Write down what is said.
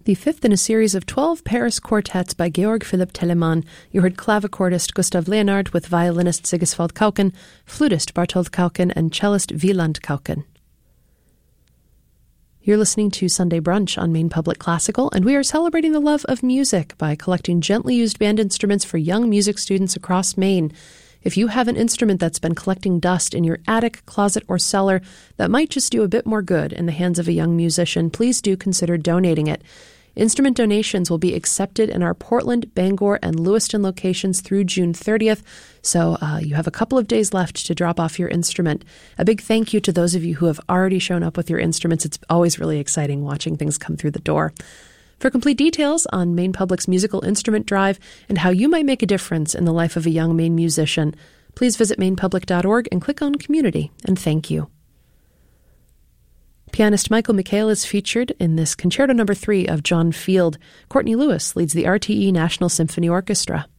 The fifth in a series of 12 Paris quartets by Georg Philipp Telemann. You heard clavicordist Gustav Leonard with violinist Sigisvald Kauken, flutist Bartold Kauken, and cellist Wieland Kauken. You're listening to Sunday Brunch on Maine Public Classical, and we are celebrating the love of music by collecting gently used band instruments for young music students across Maine. If you have an instrument that's been collecting dust in your attic, closet, or cellar that might just do a bit more good in the hands of a young musician, please do consider donating it. Instrument donations will be accepted in our Portland, Bangor, and Lewiston locations through June 30th, so you have a couple of days left to drop off your instrument. A big thank you to those of you who have already shown up with your instruments. It's always really exciting watching things come through the door. For complete details on Maine Public's musical instrument drive and how you might make a difference in the life of a young Maine musician, please visit mainepublic.org and click on Community, and thank you. Pianist Michael McHale is featured in this Concerto No. 3 of John Field. Courtney Lewis leads the RTE National Symphony Orchestra.